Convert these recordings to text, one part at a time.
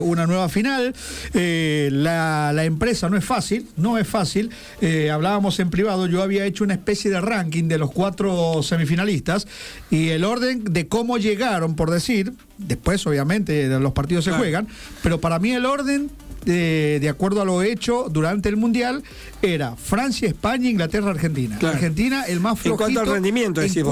Una nueva final. La empresa no es fácil. Hablábamos en privado, yo había hecho una especie de ranking de los 4 semifinalistas y el orden de cómo llegaron, por decir, después obviamente los partidos se juegan, pero para mí el orden, de acuerdo a lo hecho durante el Mundial, era Francia, España, Inglaterra, Argentina. Claro. Argentina el más flojito. En cuanto al rendimiento, en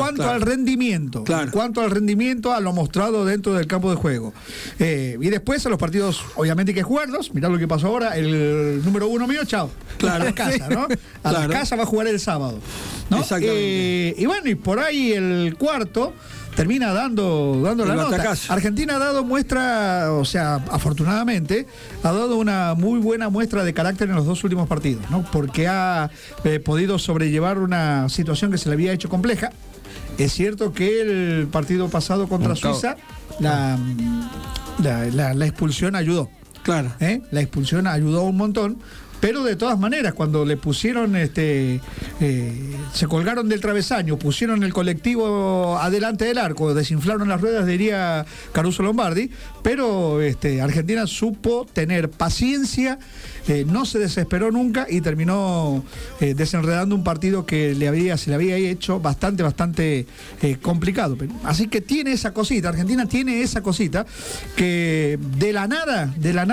cuanto al rendimiento, a lo mostrado dentro del campo de juego. Y después a los partidos, obviamente hay que jugarlos. Mirá lo que pasó ahora, el número 1 mío, chao. Claro. A la casa, ¿no? A la casa va a jugar el sábado, ¿no? Exactamente. Y bueno, y por ahí el cuarto termina dando la nota. Argentina ha dado muestra, o sea, afortunadamente, ha dado una muy buena muestra de carácter en los 2 últimos partidos, ¿no? Porque ha podido sobrellevar una situación que se le había hecho compleja. Es cierto que el partido pasado contra Suiza, la expulsión ayudó. Claro. La expulsión ayudó un montón. Pero de todas maneras, cuando le pusieron, se colgaron del travesaño, pusieron el colectivo adelante del arco, desinflaron las ruedas, diría Caruso Lombardi, pero Argentina supo tener paciencia, no se desesperó nunca y terminó desenredando un partido que se le había hecho bastante complicado. Así que tiene esa cosita, Argentina tiene esa cosita que de la nada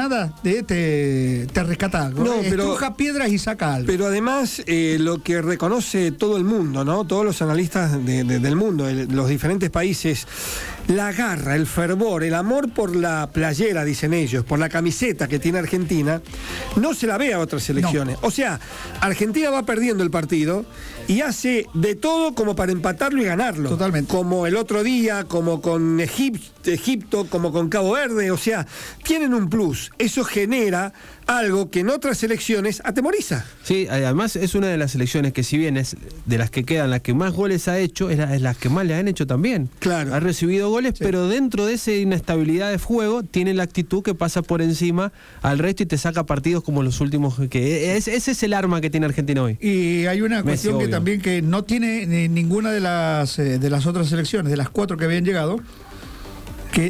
te rescata algo. No, estruja piedras y saca algo. Pero además, lo que reconoce todo el mundo, ¿no? Todos los analistas del mundo, los diferentes países, la garra, el fervor, el amor por la playera, dicen ellos, por la camiseta que tiene Argentina, no se la ve a otras selecciones. No. O sea, Argentina va perdiendo el partido y hace de todo como para empatarlo y ganarlo. Totalmente. Como el otro día, como con Egipto, como con Cabo Verde. O sea, tienen un plus. Eso genera algo que en otras selecciones atemoriza. Sí, además es una de las selecciones que, si bien es de las que quedan, la que más goles ha hecho, es las que más le han hecho también. Claro. Ha recibido goles, sí, pero dentro de esa inestabilidad de juego tiene la actitud que pasa por encima al resto y te saca partidos como los últimos. Ese es el arma que tiene Argentina hoy. Y hay una cuestión que también que no tiene ninguna de las otras selecciones, de las 4 que habían llegado, que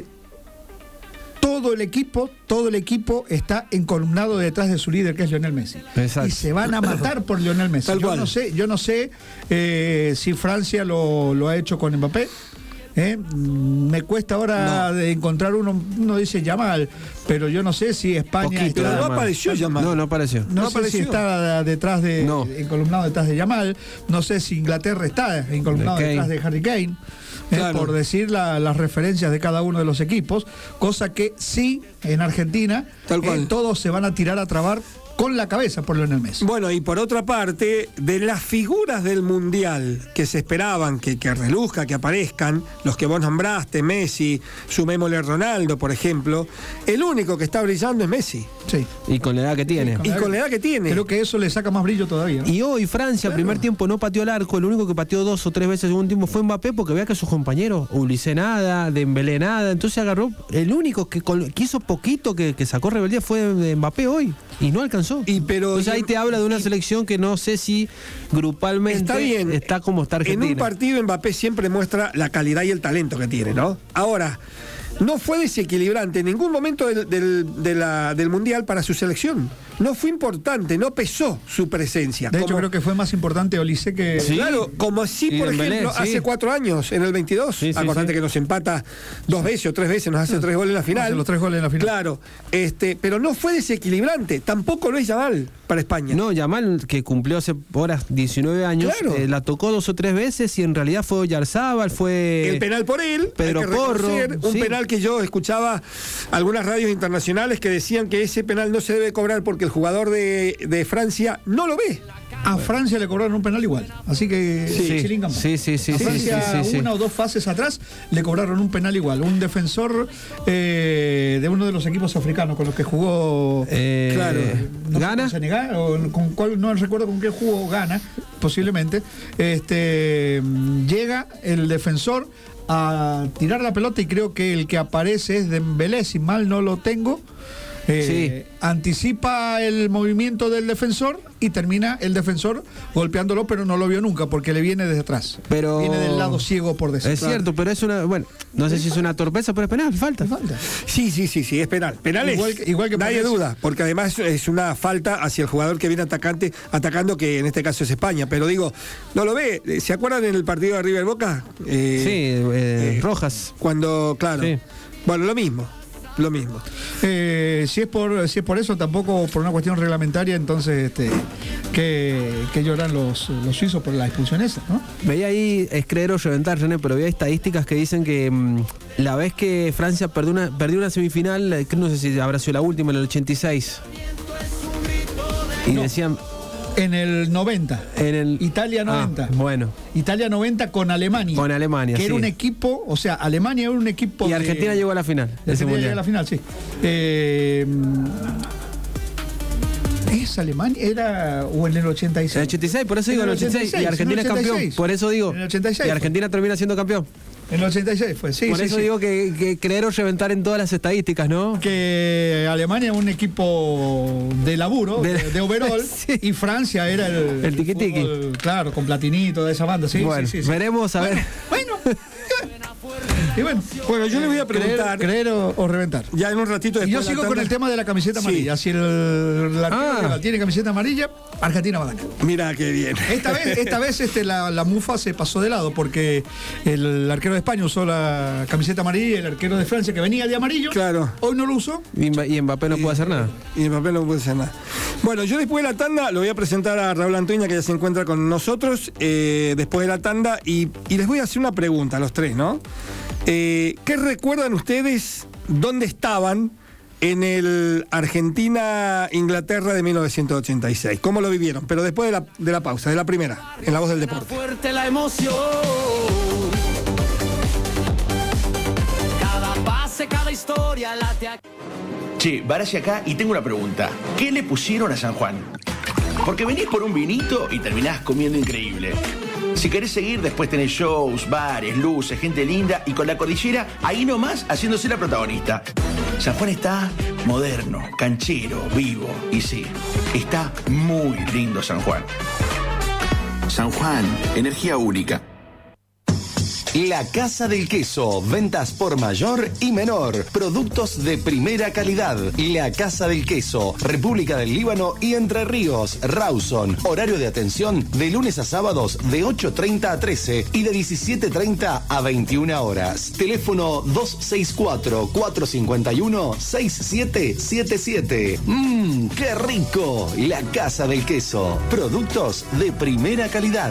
todo el equipo está encolumnado detrás de su líder, que es Lionel Messi. Exacto. Y se van a matar por Lionel Messi. Yo no sé si Francia lo ha hecho con Mbappé. Me cuesta ahora de encontrar uno dice Yamal, pero yo no sé si España pero no apareció Yamal. No apareció. No sé si está detrás encolumnado detrás de Yamal. No sé si Inglaterra está encolumnado detrás de Harry Kane. Claro. Por decir las referencias de cada uno de los equipos, cosa que sí, en Argentina, todos se van a tirar a trabar con la cabeza por Lionel Messi. Bueno, y por otra parte, de las figuras del Mundial que se esperaban que reluzca, que aparezcan, los que vos nombraste, Messi, sumémosle Ronaldo, por ejemplo, el único que está brillando es Messi. Sí. Y con la edad que tiene. Creo que eso le saca más brillo todavía, ¿no? Y hoy Francia, primer tiempo, no pateó el arco. El único que pateó 2 o 3 veces en segundo tiempo fue Mbappé, porque vea que sus compañeros, Ulises nada, Dembélé nada. Entonces agarró, el único que hizo poquito que sacó rebeldía fue de Mbappé hoy. Y no alcanzó. Entonces ahí te habla de una selección que no sé si grupalmente está como está Argentina. En un partido Mbappé siempre muestra la calidad y el talento que tiene, ¿no? Ahora, no fue desequilibrante en ningún momento del Mundial para su selección. No fue importante, no pesó su presencia. De hecho, creo que fue más importante Olise que... Sí. Claro, como así, por ejemplo, hace 4 años, en el 22. Sí, acordate que nos empata 2 veces o 3 veces, nos hace 3 goles en la final. Los 3 goles en la final. Claro, pero no fue desequilibrante. Tampoco lo es Yamal para España. No, Yamal, que cumplió hace horas 19 años, la tocó 2 o 3 veces y en realidad fue Oyarzábal, fue... El penal por él, Pedro Porro. Un penal que yo escuchaba algunas radios internacionales que decían que ese penal no se debe cobrar porque el jugador de Francia no lo ve. A Francia le cobraron un penal igual, así que sí. A Francia una o 2 fases atrás le cobraron un penal igual. Un defensor de uno de los equipos africanos con los que jugó Ghana, Senegal, o con cuál no recuerdo con qué jugó Ghana, posiblemente. Llega el defensor a tirar la pelota y creo que el que aparece es Dembélé, si mal no lo tengo. Anticipa el movimiento del defensor y termina el defensor golpeándolo, pero no lo vio nunca porque le viene desde atrás. Pero viene del lado ciego, por decirlo. Es cierto, pero es una, bueno, no sé si es una torpeza, pero es penal, falta. Sí, es penal. Penal igual que nadie duda, porque además es una falta hacia el jugador que viene atacando, que en este caso es España. Pero digo, no lo ve. ¿Se acuerdan en el partido de River Boca? Rojas. Cuando, claro. Sí. Bueno, lo mismo. Si es por eso, tampoco por una cuestión reglamentaria, entonces que lloran los suizos por la expulsión esa, ¿no? Veía ahí, es creer o reventar, René, pero había estadísticas que dicen que la vez que Francia perdió una semifinal, que no sé si habrá sido la última, en el 86. Y no. Decían... En el 90. Italia 90. Bueno. Italia 90 con Alemania. Que era un equipo, o sea, Alemania era un equipo. Y Argentina llegó a la final. Argentina llegó a la final, sí. ¿Es Alemania? ¿Era o en el 86? En el 86, por eso digo en el 86. Y Argentina es campeón. Por eso digo. En el 86. Y Argentina termina siendo campeón. En el 86 fue, sí. Por eso digo que creer o reventar en todas las estadísticas, ¿no? Que Alemania es un equipo de laburo, de overall, sí. Y Francia era el tiqui-tiqui. Claro, con Platini y toda esa banda, sí. Bueno, sí. Veremos a ver. Bueno. Y bueno, yo le voy a preguntar. ¿Creer o reventar? Ya en un ratito después. Y yo sigo con el tema de la camiseta amarilla. Si el arquero tiene camiseta amarilla, Argentina va a ganar. Mira qué bien. Esta vez la mufa se pasó de lado porque el arquero de España usó la camiseta amarilla y el arquero de Francia, que venía de amarillo, claro, hoy no lo usó. Y Mbappé no puede hacer nada. Bueno, yo después de la tanda lo voy a presentar a Raúl Antuña, que ya se encuentra con nosotros, después de la tanda, y les voy a hacer una pregunta a los tres, ¿no? ¿Qué recuerdan ustedes dónde estaban en el Argentina-Inglaterra de 1986? ¿Cómo lo vivieron? Pero después de la pausa, de la primera, en La Voz del Deporte. Fuerte la emoción. Cada pase, cada historia late aquí. Che, Barassi acá y tengo una pregunta. ¿Qué le pusieron a San Juan? Porque venís por un vinito y terminás comiendo increíble. Si querés seguir, después tenés shows, bares, luces, gente linda y con la cordillera ahí nomás haciéndose la protagonista. San Juan está moderno, canchero, vivo y sí, está muy lindo San Juan. San Juan, energía única. La Casa del Queso, ventas por mayor y menor, productos de primera calidad. La Casa del Queso, República del Líbano y Entre Ríos, Rawson. Horario de atención de lunes a sábados de 8:30 a 13 y de 17:30 a 21 horas. Teléfono 264-451-6777. ¡Qué rico! La Casa del Queso, productos de primera calidad.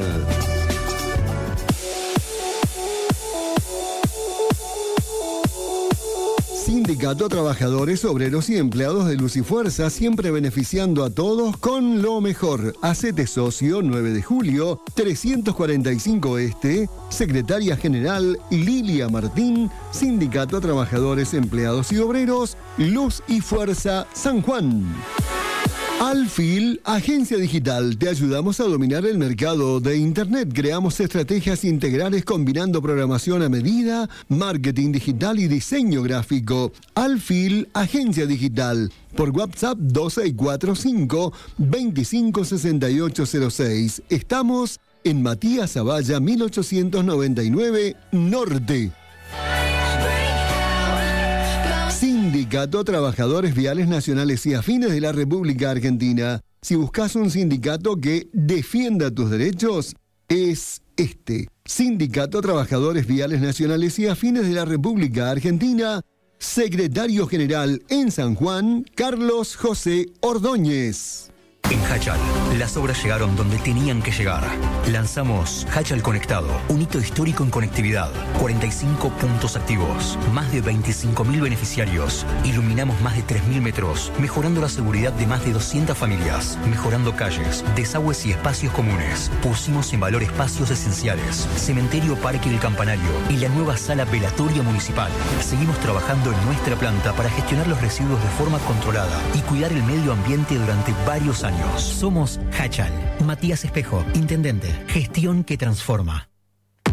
Sindicato Trabajadores, Obreros y Empleados de Luz y Fuerza, siempre beneficiando a todos con lo mejor. Hacete socio, 9 de julio, 345 Este, Secretaria General Lilia Martín, Sindicato Trabajadores, Empleados y Obreros, Luz y Fuerza, San Juan. Alfil, agencia digital, te ayudamos a dominar el mercado de Internet. Creamos estrategias integrales combinando programación a medida, marketing digital y diseño gráfico. Alfil, agencia digital. Por WhatsApp 2645-256806. Estamos en Matías Zavalla, 1899 Norte. Sindicato Trabajadores Viales Nacionales y Afines de la República Argentina. Si buscas un sindicato que defienda tus derechos, es este. Sindicato Trabajadores Viales Nacionales y Afines de la República Argentina. Secretario General en San Juan, Carlos José Ordóñez. En Hachal, las obras llegaron donde tenían que llegar. Lanzamos Hachal Conectado, un hito histórico en conectividad. 45 puntos activos, más de 25.000 beneficiarios. Iluminamos más de 3.000 metros, mejorando la seguridad de más de 200 familias. Mejorando calles, desagües y espacios comunes. Pusimos en valor espacios esenciales. Cementerio Parque del Campanario y la nueva sala velatoria municipal. Seguimos trabajando en nuestra planta para gestionar los residuos de forma controlada y cuidar el medio ambiente durante varios años. Somos Hachal. Matías Espejo, intendente. Gestión que transforma.